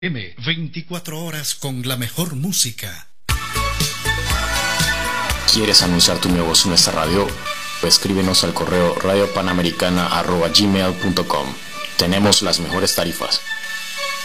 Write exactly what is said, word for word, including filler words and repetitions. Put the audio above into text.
M, veinticuatro horas con la mejor música. ¿Quieres anunciar tu negocio en esta radio? Pues escríbenos al correo radio panamericana arroba gmail punto com. Tenemos las mejores tarifas.